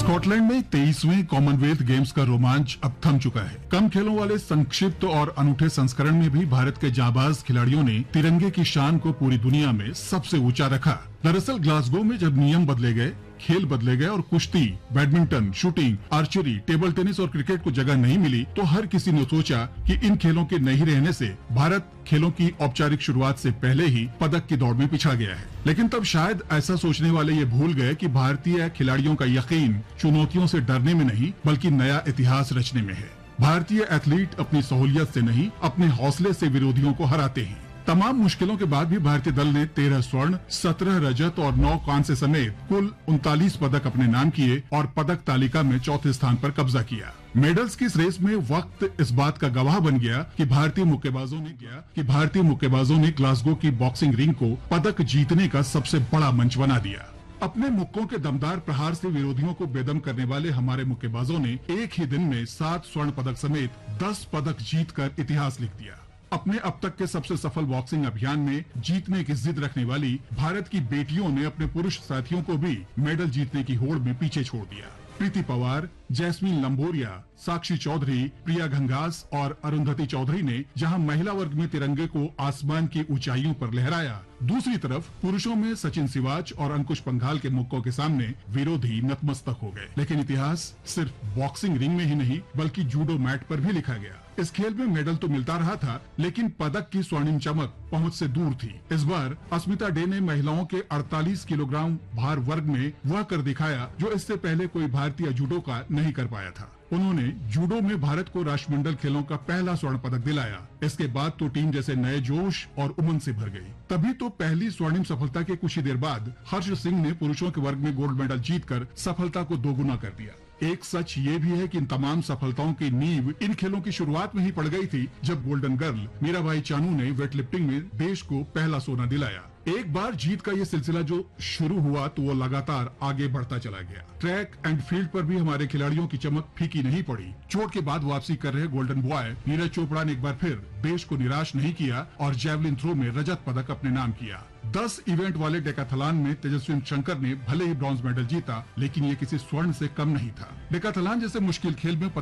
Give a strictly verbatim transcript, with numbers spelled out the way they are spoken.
Scotland में तेईसवें Commonwealth games का रोमांच अब थम चुका है। कम खेलों वाले संक्षिप्त और अनूठे संस्करण में भी भारत के जांबाज खिलाड़ियों ने तिरंगे की शान को पूरी दुनिया में सबसे ऊंचा रखा। दरअसल ग्लासगो में जब नियम बदले गए, खेल बदले गए और कुश्ती, badminton, shooting, archery, table tennis और क्रिकेट को जगह नहीं मिली, तो हर किसी ने सोचा कि इन खेलों के नहीं रहने से भारत खेलों की औपचारिक शुरुआत से पहले ही पदक की दौड़ में पिछड़ गया है। लेकिन तब शायद ऐसा सोचने वाले ये भूल गए कि भारतीय खिलाड़ियों का यकीन चुनौतियों से डरने में नहीं, बल्कि नया इतिहास रचने में है। भारतीय एथलीट अपनी सहूलियत से नहीं, अपने हौसले से विरोधियों को हराते हैं। तमाम मुश्किलों के बाद भी भारतीय दल ने तेरह स्वर्ण, सत्रह रजत और नौ कांस्य समेत कुल उनतालीस पदक अपने नाम किए और पदक तालिका में चौथे स्थान पर कब्जा किया। मेडल्स की इस रेस में वक्त इस बात का गवाह बन गया कि भारतीय मुक्केबाजों ने किया कि भारतीय मुक्केबाजों ने ग्लासगो की बॉक्सिंग रिंग को पदक जीतने का सबसे बड़ा मंच बना दिया। अपने मुक्कों के दमदार प्रहार से विरोधियों को बेदम करने वाले हमारे मुक्केबाजों ने एक ही दिन में सात स्वर्ण पदक समेत दस पदक जीतकर इतिहास लिख दिया। अपने अब तक के सबसे सफल बॉक्सिंग अभियान में जीतने की जिद रखने वाली भारत की बेटियों ने अपने पुरुष साथियों को भी मेडल जीतने की होड़ में पीछे छोड़ दिया। प्रीति पवार, जैस्मीन लंबोरिया, साक्षी चौधरी, प्रिया घंगास और अरुंधति चौधरी ने जहां महिला वर्ग में तिरंगे को आसमान की ऊंचाइयों पर लहराया, दूसरी तरफ पुरुषों में सचिन सिवाच और अंकुश पंघाल के मुक्कों के सामने विरोधी नतमस्तक हो गए। लेकिन इतिहास सिर्फ बॉक्सिंग रिंग में ही नहीं, बल्कि जूडो मैट पर भी लिखा गया। इस खेल में मेडल तो मिलता रहा था, लेकिन पदक की स्वर्णिम चमक पहुंच से दूर थी। इस बार अस्मिता डे ने महिलाओं के अड़तालीस किलोग्राम भार वर्ग में वह कर दिखाया जो इससे पहले कोई भारतीय जूडो का नहीं कर पाया था। उन्होंने जूडो में भारत को राष्ट्रमंडल खेलों का पहला स्वर्ण पदक दिलाया। इसके बाद तो टीम जैसे नए जोश और उमंग से भर गई। तभी तो पहली स्वर्णिम सफलता के कुछ ही देर बाद हर्ष सिंह ने पुरुषों के वर्ग में गोल्ड मेडल जीतकर सफलता को दोगुना कर दिया। एक सच ये भी है कि इन तमाम सफलताओं की नींव इन खेलों की शुरुआत में ही पड़ गई थी, जब गोल्डन गर्ल मीराबाई चानू ने वेट लिफ्टिंग में देश को पहला सोना दिलाया। एक बार जीत का ये सिलसिला जो शुरू हुआ तो वो लगातार आगे बढ़ता चला गया। ट्रैक एंड फील्ड पर भी हमारे खिलाड़ियों की चमक फीकी नहीं पड़ी। चोट के बाद वापसी कर रहे गोल्डन बॉय नीरज चोपड़ा ने एक बार फिर देश को निराश नहीं किया और जैवलिन थ्रो में रजत पदक अपने नाम किया। दस इवेंट वाले डेकाथलॉन में तेजस्वी शंकर ने भले ही ब्रॉन्ज मेडल जीता, लेकिन ये किसी स्वर्ण से कम नहीं था। डेकाथलॉन जैसे मुश्किल खेल में